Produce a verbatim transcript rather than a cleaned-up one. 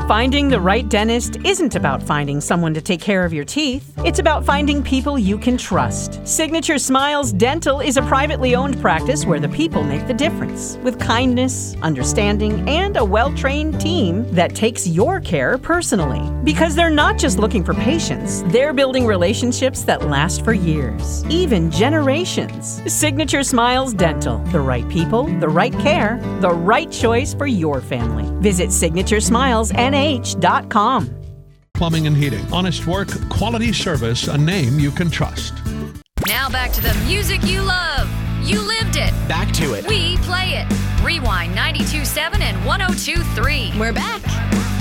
Finding the right dentist isn't about finding someone to take care of your teeth. It's about finding people you can trust. Signature Smiles Dental is a privately owned practice where the people make the difference, with kindness, understanding, and a well-trained team that takes your care personally. Because they're not just looking for patients, they're building relationships that last for years, even generations. Signature Smiles Dental. The right people, the right care, the right choice for your family. Visit signature smiles n h dot com. Plumbing and heating. Honest work, quality service, a name you can trust. Now back to the music you love. You lived it. Back to it. We play it. Rewind ninety-two point seven and one oh two point three. We're back.